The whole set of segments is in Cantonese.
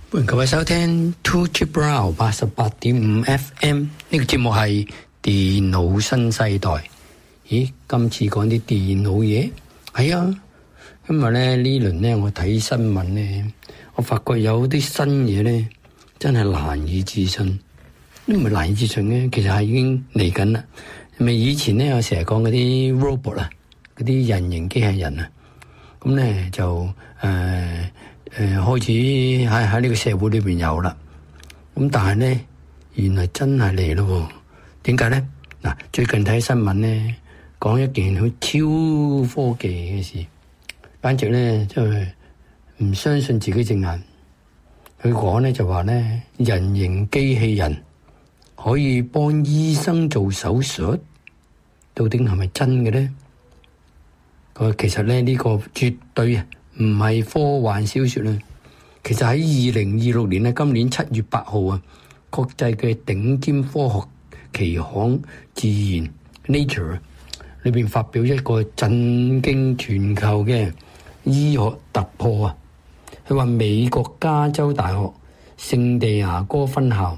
歡迎各位收聽 2G Brown 88.5 FM 呢個節目係電腦新世代。咦，今次講啲電腦嘢？係啊，今日咧呢輪咧我睇新聞咧，我發覺有啲新嘢咧真係難以置信。都唔係難以置信嘅，其實係已經嚟緊啦。咪以前咧我成日講嗰啲 robot 啊，嗰啲人形機械人啊，咁咧就開始喺呢個社會裏邊有啦，咁但係咧原來真係嚟咯，點解咧？嗱，最近睇新聞咧，講一件好超科技嘅事，簡直咧即係唔相信自己隻眼。佢講咧就話咧，人形機器人可以幫醫生做手術，到底係咪真嘅咧？佢其實咧呢個絕對啊唔係科幻小說啦，其實喺2026年咧，今年7月8號啊，國際嘅頂尖科學期刊《自然》Nature 裏邊發表一個震驚全球嘅醫學突破啊！佢話美國加州大學聖地牙哥分校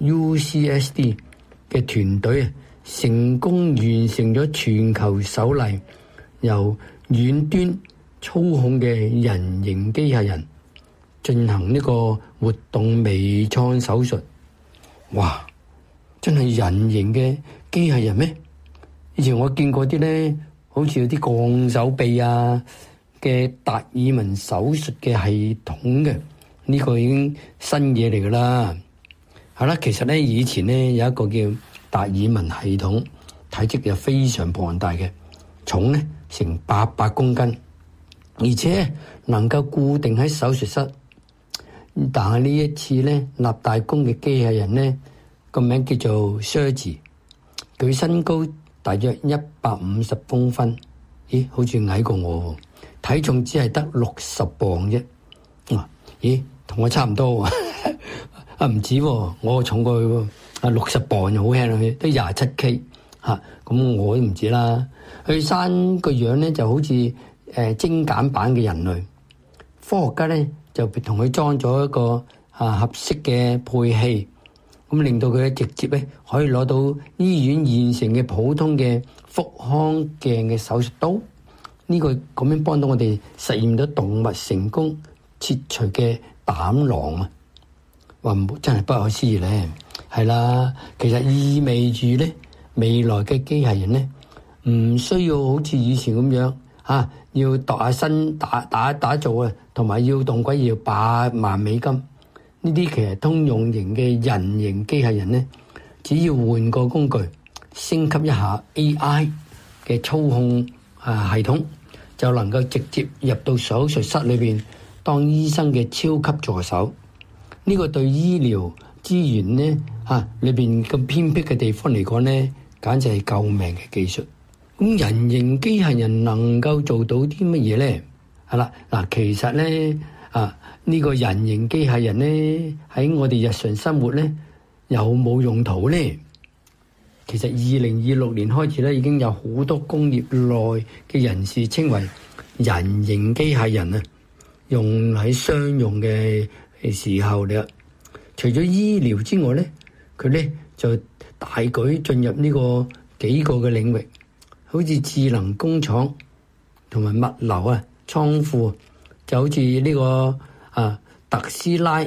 UCSD 嘅團隊啊，成功完成咗全球首例由遠端操控嘅人形機械人進行呢個活動微創手術。哇！真係人形嘅機械人咩？以前我見過啲咧，好似有啲鋼手臂啊嘅達爾文手術嘅系統嘅，呢個已經新嘢嚟噶啦。係啦，其實咧以前咧有一個叫達爾文系統，體積又非常龐大嘅，重咧成800公斤。而且能夠固定喺手術室，但係呢一次咧立大功嘅機械人咧個名叫做 Serge， 佢身高大約150公分，咦，好似矮過我，體重只係得60磅啫。咦，同我差唔多喎。啊，唔止喎，我重過佢喎。啊，60磅又好輕啦，都27K 嚇，咁我都唔止啦。佢生個樣咧就好似精簡版嘅人類，科學家咧就同佢裝咗一個合適嘅配器，咁令到佢直接咧可以攞到醫院現成嘅普通嘅腹腔鏡嘅手術刀。呢個咁樣幫到我哋實驗到動物成功切除嘅膽囊啊！話真係不可思議咧，係啦，其實意味住咧未來嘅機械人咧唔需要好似以前咁樣要度下身打造啊，同埋要動鬼要8萬美金。呢啲其實通用型嘅人形機械人咧，只要換個工具，升級一下 AI 嘅操控系統，就能夠直接入到手術室裏邊當醫生嘅超級助手。呢個對醫療資源咧裏邊咁偏僻嘅地方嚟講咧，簡直係救命嘅技術。咁人形機械人能夠做到啲乜嘢咧？係啦，嗱，其實咧呢個人形機械人咧喺我哋日常生活咧有冇用途咧？其實2026年開始咧已經有好多工業內嘅人士稱為人形機械人啊，用喺商用嘅時候咧，除咗醫療之外咧，佢咧就大舉進入呢個幾個嘅領域。好似智能工廠同埋物流倉庫，就好似呢個特斯拉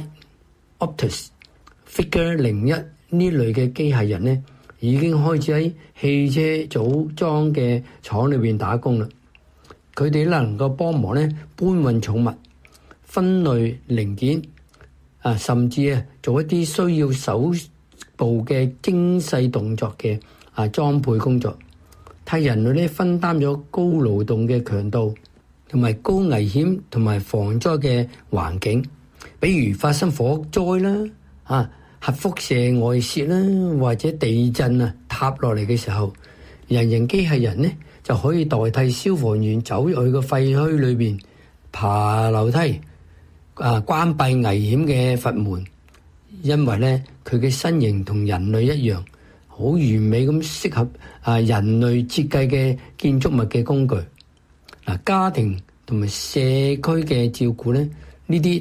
Optus Figure 01呢類嘅機械人咧，已經開始喺汽車組裝嘅廠裏邊打工啦。佢哋能夠幫忙咧搬運重物、分類零件甚至做一啲需要手部嘅精細動作嘅裝配工作。替人類咧分擔咗高勞動嘅強度同埋高危險同埋防災嘅環境，比如發生火災啦、核輻射外泄啦，或者地震塌落嚟嘅時候，人形機械人咧就可以代替消防員走入去個廢墟裏邊爬樓梯關閉危險嘅閥門，因為咧佢嘅身形同人類一樣。好完美咁適合人類設計嘅建築物嘅工具。家庭同埋社區嘅照顧咧，呢啲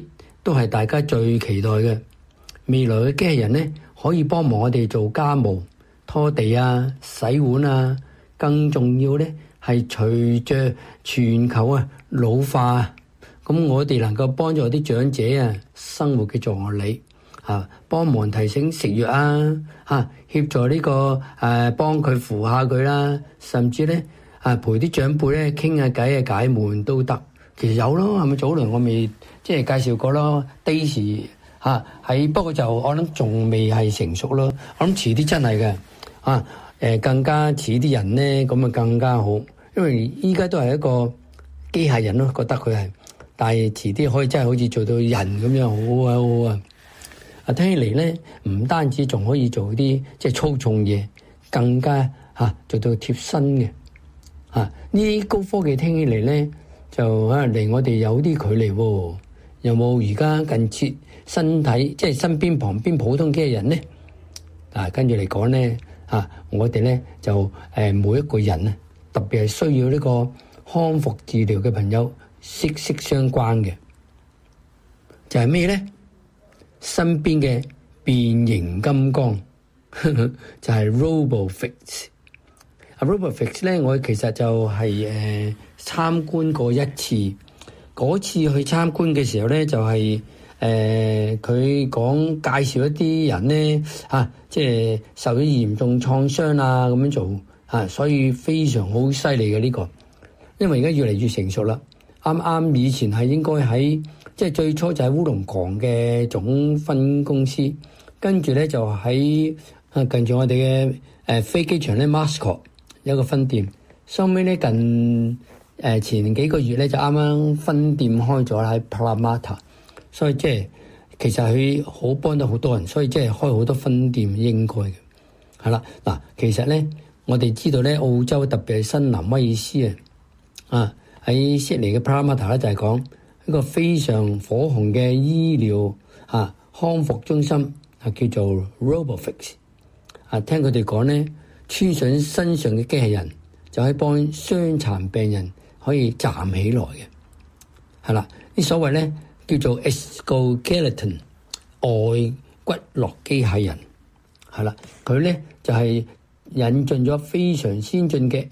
都係大家最期待嘅。未來嘅機器人咧，可以幫忙我哋做家務、拖地啊、洗碗啊。更重要咧，係隨着全球老化，咁我哋能夠幫助啲長者生活嘅助理幫忙提醒食藥協助呢個幫佢扶下佢啦，甚至咧陪啲長輩咧傾下偈解悶都得。其實有咯，係咪早輪我未即係介紹過咯？Daisy喺不過就我諗仲未係成熟咯，我諗遲啲真係嘅更加似啲人咧，咁更加好，因為依家都係一個機械人咯，覺得佢係，但係遲啲可以真係好似做到人咁樣，好啊！聽起嚟咧，唔單止仲可以做啲即係粗重嘢，更加做到貼身嘅呢啲高科技聽起嚟咧，就離我哋有啲距離喎。有冇而家近切身體即係身邊旁邊普通機器人咧？跟住嚟講咧。我哋咧就每一個人咧，特別係需要呢個康復治療嘅朋友，息息相關嘅就係咩咧？身邊嘅變形金剛就係 RoboFix。RoboFix 咧，我其實就係參觀過一次。嗰次去參觀嘅時候咧，就係佢講介紹一啲人咧即係受咗嚴重創傷咁樣做所以非常好犀利嘅呢個，因為而家越嚟越成熟啦。啱啱以前係應該喺即係最初就喺烏龍港嘅總分公司，跟住咧就喺近住我哋嘅飛機場咧 Mascot 有一個分店，收尾咧近前幾個月咧就啱啱分店開咗啦喺 Parramatta， 所以即係。其實佢好幫到好多人，所以即係開好多分店應該嘅係啦。嗱，其實咧我哋知道咧澳洲特別係新南威爾斯喺悉尼嘅 Parramatta 咧就係講一個非常火紅嘅醫療康復中心叫做 RoboFix。聽佢哋講咧，穿上身上嘅機器人就可以幫傷殘病人可以站起來嘅係啦。啲所謂咧。叫做 Exoskeleton 外骨骼機械人係啦，佢咧就係引進咗非常先進嘅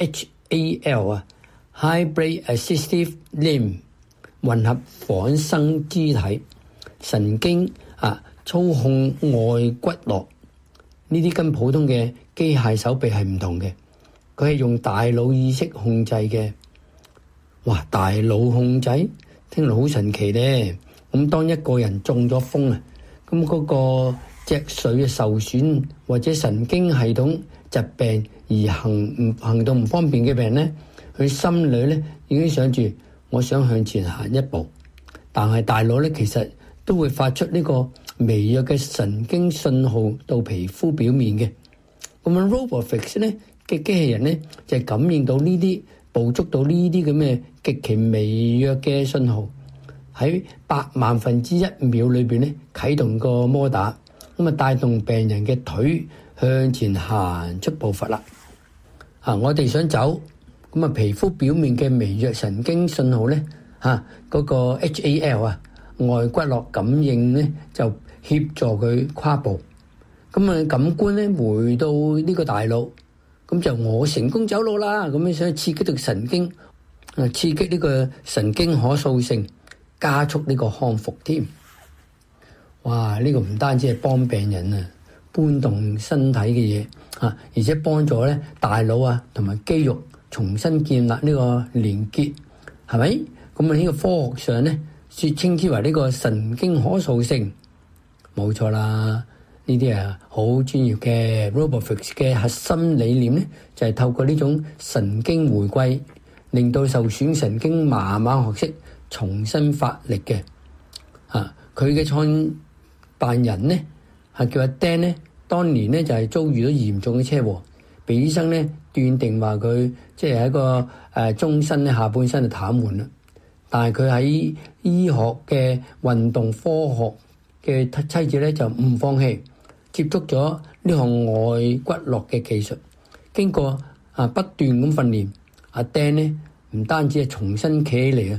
HAL Hybrid Assistive Limb 混合仿生肢體神經操控外骨骼，呢啲跟普通嘅機械手臂係唔同嘅，佢係用大腦意識控制嘅。哇！大腦控制聽落好神奇咧。咁當一個人中咗風咁嗰個脊髓受損或者神經系統疾病而行動唔方便嘅病人咧，佢心裏咧已經想住我想向前行一步，但係大腦咧其實都會發出呢個微弱嘅神經信號到皮膚表面嘅。咁樣 RoboFix 咧嘅機器人咧就係感應到呢啲，捕捉到呢啲咁嘅極其微弱嘅信號。喺100萬分之1秒裏邊咧，啟動個摩打，咁帶動病人嘅腿向前行出步伐啦。我哋想走，咁皮膚表面嘅微弱神經信號咧，嗰個 HAL 外骨骼感應咧就協助佢跨步。咁感官咧回到呢個大腦，咁就我成功走路啦。咁樣想刺激到神經，刺激呢個神經可塑性。加速呢個康復添，哇！呢個唔單止係幫病人搬動身體嘅嘢而且幫助咧大腦同埋肌肉重新建立呢個連結，係咪？咁呢個科學上咧稱之為呢個神經可塑性，冇錯啦。呢啲好專業嘅 RoboFix 嘅核心理念咧，就係透過呢種神經回歸，令到受損神經慢慢學識重新發力嘅。佢嘅創辦人咧叫阿 Dan 咧，當年咧就係遭遇到嚴重嘅車禍，被醫生咧斷定話佢即係一個終身咧下半身就癱瘓啦。但係佢喺醫學嘅運動科學嘅妻子咧就唔放棄，接觸咗呢項外骨骼嘅技術，經過不斷咁訓練，阿 Dan 咧唔單止係重新企起嚟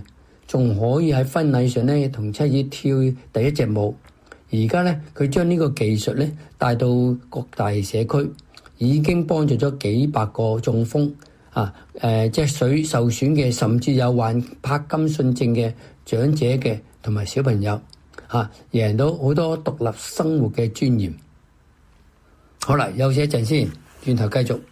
仲可以喺婚禮上咧同妻子跳第一隻舞。而家咧佢將呢個技術咧帶到各大社區，已經幫助咗幾百個中風脊髓受損嘅，甚至有患柏金遜症嘅長者嘅同埋小朋友贏到好多獨立生活嘅尊嚴。好啦，休息一陣先，轉頭繼續。